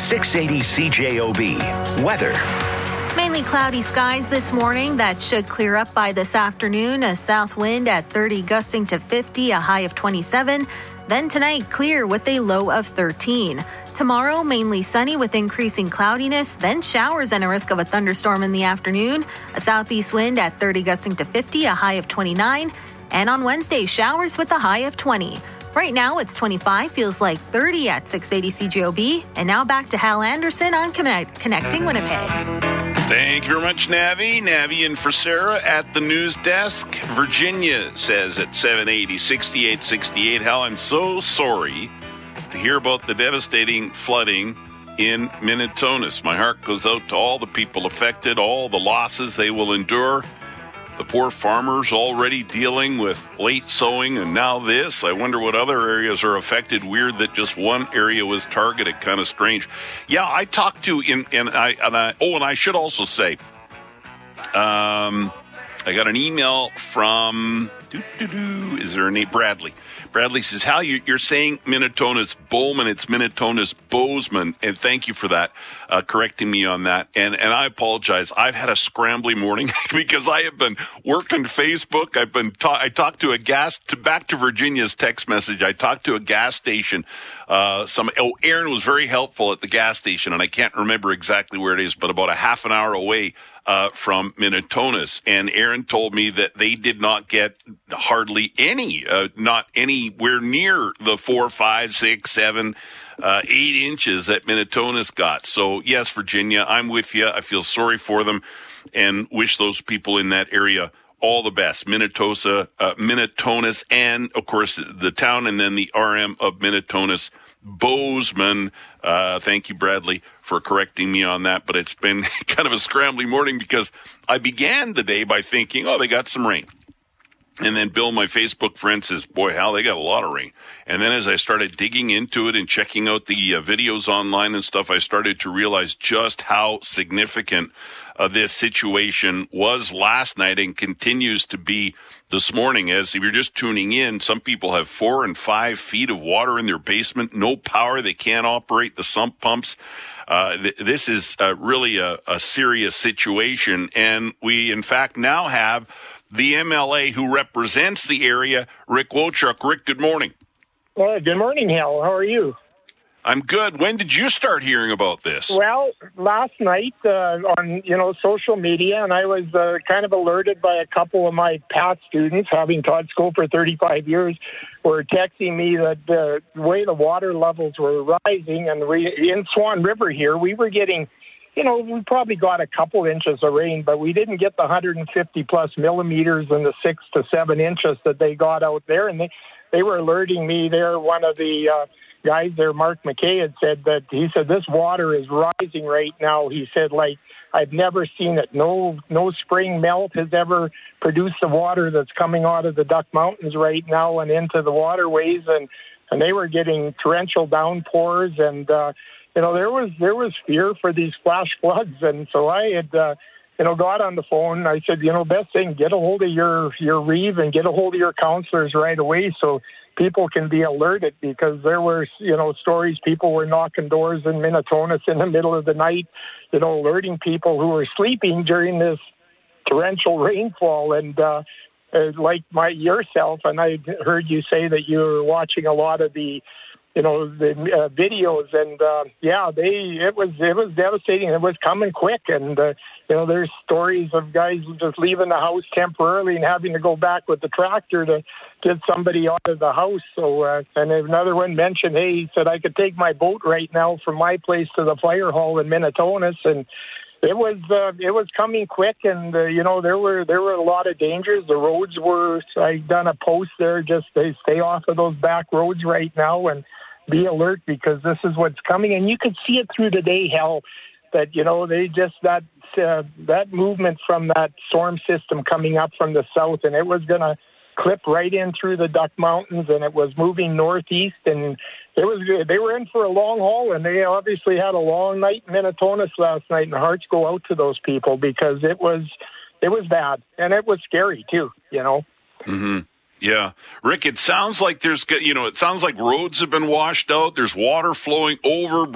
680 CJOB. Weather. Mainly cloudy skies this morning. That should clear up by this afternoon. A south wind at 30 gusting to 50, a high of 27. Then tonight, clear with a low of 13. Tomorrow, mainly sunny with increasing cloudiness, then showers and a risk of a thunderstorm in the afternoon. A southeast wind at 30 gusting to 50, a high of 29. And on Wednesday, showers with a high of 20. Right now, it's 25, feels like 30 at 680 CJOB. And now back to Hal Anderson on Connecting Winnipeg. Thank you very much, Navi. Navi in for Sarah at the news desk. Virginia says at 780, 6868. Hal, I'm so sorry to hear about the devastating flooding in Minitonas. My heart goes out to all the people affected, all the losses they will endure. The poor farmers already dealing with late sowing and now this. I wonder what other areas are affected. Weird that just one area was targeted. Kind of strange. Yeah, I talked to and I should also say, I got an email from is there a name? Bradley. Bradley says, Hal, you're saying Minitonas Bowman. It's Minitonas Bozeman. And thank you for that, correcting me on that. And I apologize. I've had a scrambly morning because I have been working Facebook. I talked to back to Virginia's text message. I talked to a gas station. Aaron was very helpful at the gas station, and I can't remember exactly where it is, but about a half an hour away from Minitonas. And Aaron told me that they did not get hardly any, not anywhere near the 4, 5, 6, 7, 8 inches that Minitonas got. So yes, Virginia, I'm with you. I feel sorry for them and wish those people in that area all the best. Minitonas, and of course the town, and then the RM of Minitonas, Bozeman. Thank you, Bradley, for correcting me on that. But it's been kind of a scrambly morning because I began the day by thinking, they got some rain. And then Bill, my Facebook friend, says, boy, Hal, they got a lot of rain. And then as I started digging into it and checking out the videos online and stuff, I started to realize just how significant this situation was last night and continues to be this morning. As if you're just tuning in, some people have 4 and 5 feet of water in their basement, no power. They can't operate the sump pumps. This is really a serious situation. And we, in fact, now have the MLA who represents the area, Rick Wochuk. Rick, good morning. Good morning, Hal. How are you? I'm good. When did you start hearing about this? Well, last night on social media, and I was kind of alerted by a couple of my past students, having taught school for 35 years, were texting me that the way the water levels were rising, and in Swan River here, we were getting, we probably got a couple inches of rain, but we didn't get the 150 plus millimeters and the 6 to 7 inches that they got out there, and they were alerting me there. One of the guys there, Mark McKay, had said that he said this water is rising right now. He said, like, I've never seen it. No spring melt has ever produced the water that's coming out of the Duck Mountains right now and into the waterways, and they were getting torrential downpours, and there was fear for these flash floods. And so I had got on the phone. I said, best thing, get a hold of your Reeve and get a hold of your counselors right away so people can be alerted, because there were, stories, people were knocking doors in Minitonas in the middle of the night, alerting people who were sleeping during this torrential rainfall. And like yourself, and I heard you say that you were watching a lot of the videos, and it was devastating. It was coming quick, and there's stories of guys just leaving the house temporarily and having to go back with the tractor to get somebody out of the house. So, and another one mentioned, hey, he said, I could take my boat right now from my place to the fire hall in Minitonas, and it was coming quick, and there were a lot of dangers. The roads were, I done a post there, just they stay off of those back roads right now and be alert, because this is what's coming. And you could see it through the day, Hal, that they just that movement from that storm system coming up from the south, and it was going to clip right in through the Duck Mountains, and it was moving northeast, and they were in for a long haul, and they obviously had a long night in Minitonas last night, and hearts go out to those people, because it was bad, and it was scary too, Mm-hmm. Yeah. Rick, it sounds like it sounds like roads have been washed out. There's water flowing over